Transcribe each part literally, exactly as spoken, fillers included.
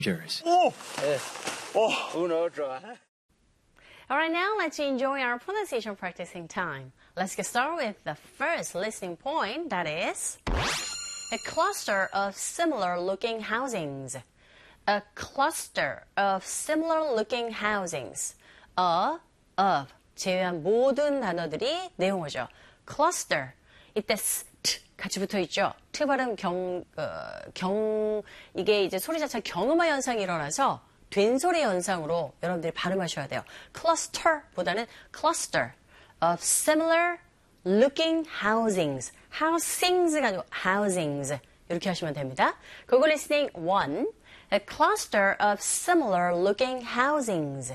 Cheers. 오! 오! Uno, 좋아. Alright, now let's enjoy our pronunciation practicing time. Let's get started with the first listening point, that is a cluster of similar looking housings. A cluster of similar looking housings. A, of 제외한 모든 단어들이 내용어죠. cluster. 이때 s, t 같이 붙어 있죠. t 발음 경, 어, 경, 이게 이제 소리 자체가 경음화 현상이 일어나서 된소리 현상으로 여러분들이 발음하셔야 돼요. cluster보다는 cluster of similar looking housings. housings가 아니고 housings. 이렇게 하시면 됩니다. Google listening one. A cluster of similar looking housings.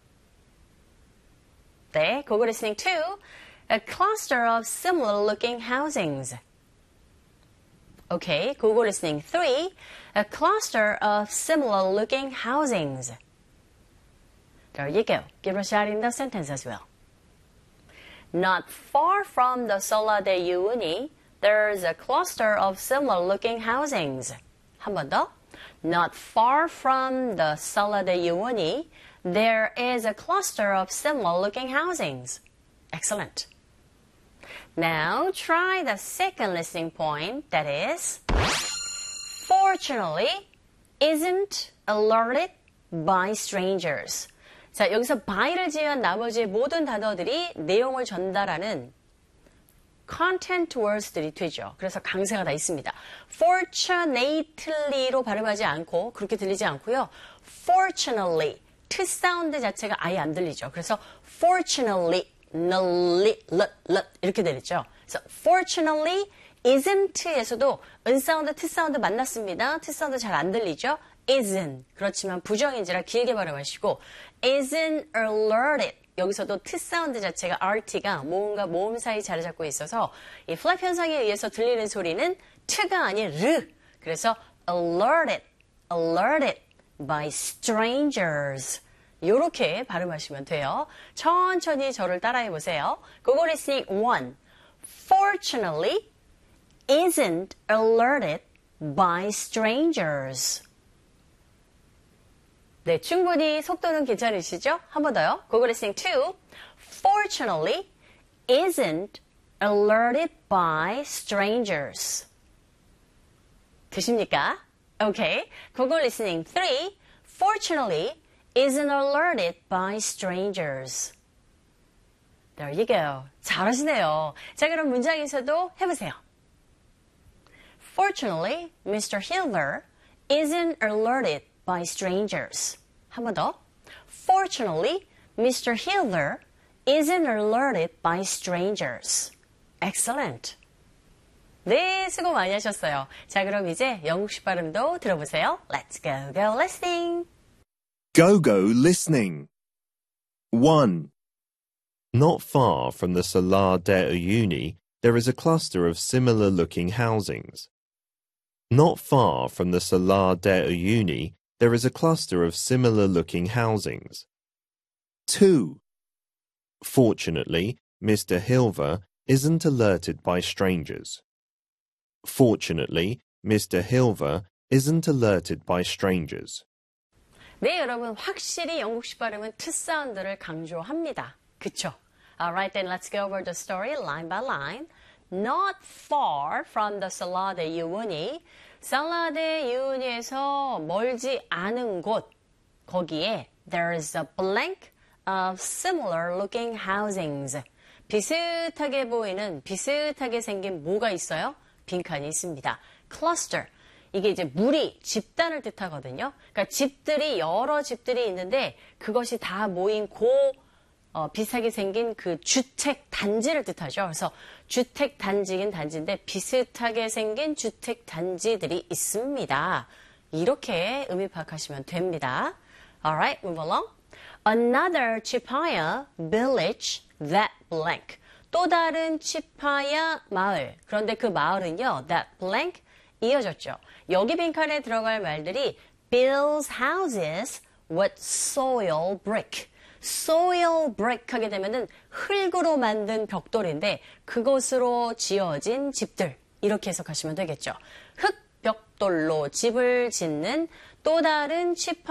네, Google listening two. A cluster of similar looking housings. Okay, Google listening three. A cluster of similar looking housings. There you go. Give a shot in the sentence as well. Not far from the Sala de Uyuni, there's a cluster of similar looking housings. 한 번 더. Not far from the Sala de Uyuni, there is a cluster of similar looking housings. Excellent. Now try the second listening point, that is, fortunately, isn't alerted by strangers. 자, 여기서 by를 제외한 나머지 모든 단어들이 내용을 전달하는 content words들이 되죠. 그래서 강세가 다 있습니다. fortunately로 발음하지 않고 그렇게 들리지 않고요. fortunately, t 사운드 자체가 아예 안 들리죠. 그래서 fortunately, nully, lut, lut 이렇게 들리죠. 그래서 fortunately, isn't에서도 은 사운드, t 사운드 만났습니다. t 사운드 잘 안 들리죠. isn't. 그렇지만 부정인지라 길게 발음하시고 isn't alerted. 여기서도 t 사운드 자체가 rt가 모음과 모음 사이 자리 잡고 있어서 이 플랩 현상에 의해서 들리는 소리는 t가 아닌 르. 그래서 alerted, alerted by strangers. 이렇게 발음하시면 돼요. 천천히 저를 따라해 보세요. Google listening one. Fortunately, isn't alerted by strangers. 네, 충분히 속도는 괜찮으시죠? 한 번 더요. Google listening two. Fortunately, isn't alerted by strangers. 되십니까? Okay. Google listening three. Fortunately, isn't alerted by strangers. There you go. 잘하시네요. 자, 그럼 문장에서도 해보세요. Fortunately, Mister Hilver isn't alerted by strangers. 한 번 더. Fortunately, Mister Hilver isn't alerted by strangers. Excellent. 네, 수고 많이 하셨어요. 자, 그럼 이제 영국식 발음도 들어보세요. Let's go, go listening. Go, go listening. one. Not far from the Salar de Uyuni, there is a cluster of similar-looking housings. Not far from the Salar de Uyuni, there is a cluster of similar-looking housings. two. Fortunately, Mister Hilver isn't alerted by strangers. Fortunately, Mister Hilver isn't alerted by strangers. 네, 여러분 확실히 영국식 발음은 t 사운드를 강조합니다. 그쵸? Alright, then let's go over the story line by line. Not far from the Salar de Uyuni. Salar de Uyuni에서 멀지 않은 곳. 거기에 there is a blank of similar looking housings. 비슷하게 보이는, 비슷하게 생긴 뭐가 있어요? 빈칸이 있습니다. cluster. 이게 이제 무리, 집단을 뜻하거든요. 그러니까 집들이, 여러 집들이 있는데 그것이 다 모인 고, 어, 비슷하게 생긴 그 주택 단지를 뜻하죠. 그래서 주택 단지긴 단지인데 비슷하게 생긴 주택 단지들이 있습니다. 이렇게 의미 파악하시면 됩니다. Alright, move along. Another Chipaya village that blank. 또 다른 치파야 마을. 그런데 그 마을은요, that blank 이어졌죠. 여기 빈칸에 들어갈 말들이 builds houses with soil brick. soil brick 하게 되면은 흙으로 만든 벽돌인데 그것으로 지어진 집들. 이렇게 해석하시면 되겠죠. 흙 벽돌로 집을 짓는 또 다른 칩